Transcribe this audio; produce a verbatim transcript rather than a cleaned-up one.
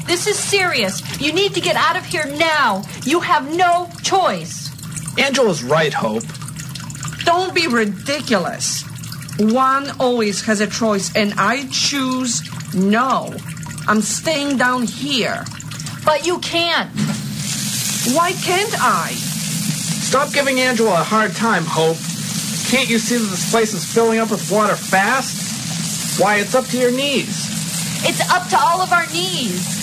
This is serious. You need to get out of here now. You have no choice. Angela's right, Hope. Don't be ridiculous. One always has a choice, and I choose no. I'm staying down here. But you can't. Why can't I? Stop giving Angela a hard time, Hope. Can't you see that this place is filling up with water fast? Why, it's up to your knees. It's up to all of our knees.